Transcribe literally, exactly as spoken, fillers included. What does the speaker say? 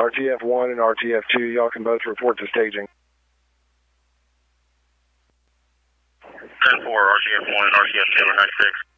R T F one and R T F two, y'all can both report to staging. ten four, R T F one and R T F two, nine six.